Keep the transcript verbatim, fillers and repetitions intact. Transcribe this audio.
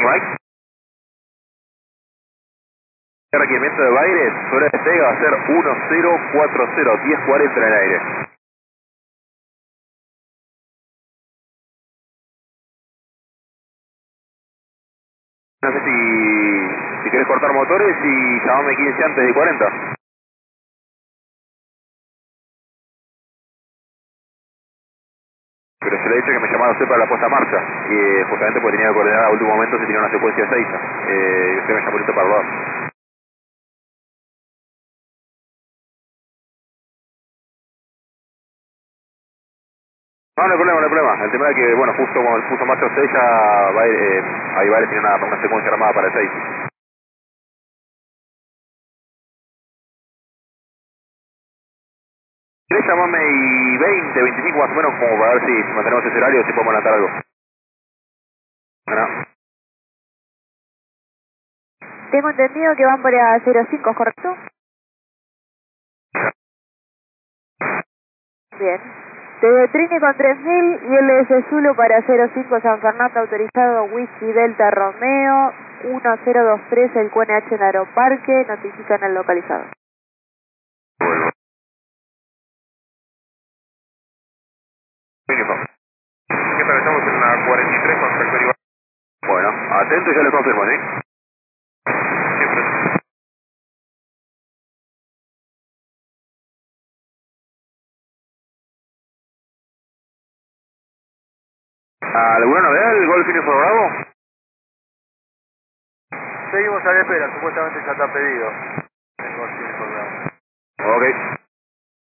Mike. El requerimiento de Baires, su hora de despegue va a ser uno cero cuatro cero, diez cuarenta en el aire. No sé si, si querés cortar motores y llamame quince antes de cuarenta. Pero se le he dicho que me llamara usted para la puesta en marcha. Y eh, justamente porque tenía que coordinar a último momento si tenía una secuencia de seis. Eh, y usted me llamó ahorita para los dos. No, no hay problema, no hay problema. El tema es que, bueno, justo como puso en marcha usted, ya va a ir, eh, ahí va a ir, tiene una, una secuencia armada para el seis. ¿Querés llamarme y veinte, veinticinco más o menos como para ver si mantenemos ese horario o si podemos adelantar algo? Bueno, Tengo entendido que van para cero cinco, ¿correcto? Bien. T Trine con tres mil y L S Zulu para cero cinco San Fernando, autorizado Whisky Delta Romeo uno cero dos tres, el Q N H en Aeroparque, notifican al localizado. mínimo. Siempre estamos en la cuarenta y tres con tractor igual. Bueno, atento y ya le confirmo, ¿sí? Siempre. ¿Alguna novedad del Golf Uniform Bravo? Seguimos a la espera, supuestamente ya está pedido. El Golf Uniform Bravo. Ok.